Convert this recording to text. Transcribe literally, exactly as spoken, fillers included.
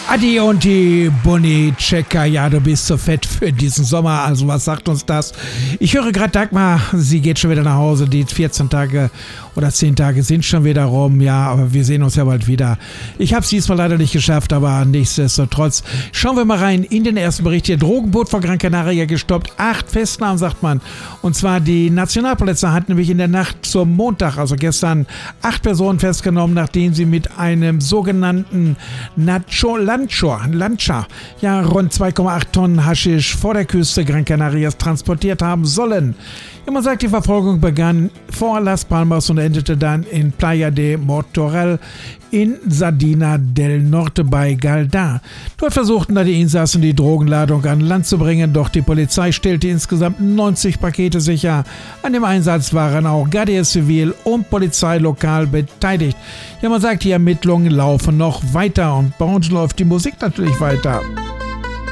Adi und die Bunny-Checker, ja, du bist so fett für diesen Sommer, also was sagt uns das? Ich höre gerade Dagmar, sie geht schon wieder nach Hause, die vierzehn Tage oder zehn Tage sind schon wieder rum, ja, aber wir sehen uns ja bald wieder. Ich habe es diesmal leider nicht geschafft, aber nichtsdestotrotz. Schauen wir mal rein in den ersten Bericht hier. Drogenboot vor Gran Canaria gestoppt, acht Festnahmen, sagt man. Und zwar die Nationalpolizei hat nämlich in der Nacht zum Montag, also gestern, acht Personen festgenommen, nachdem sie mit einem sogenannten Nacho Lancha, Lancha, ja, rund zwei Komma acht Tonnen Haschisch vor der Küste Gran Canarias transportiert haben sollen. Ja, man sagt, die Verfolgung begann vor Las Palmas und endete dann in Playa de Martorell in Sardina del Norte bei Galdà. Dort versuchten da die Insassen die Drogenladung an Land zu bringen, doch die Polizei stellte insgesamt neunzig Pakete sicher. An dem Einsatz waren auch Guardia Civil und Polizei lokal beteiligt. Ja, man sagt, die Ermittlungen laufen noch weiter und bei uns läuft die Musik natürlich weiter.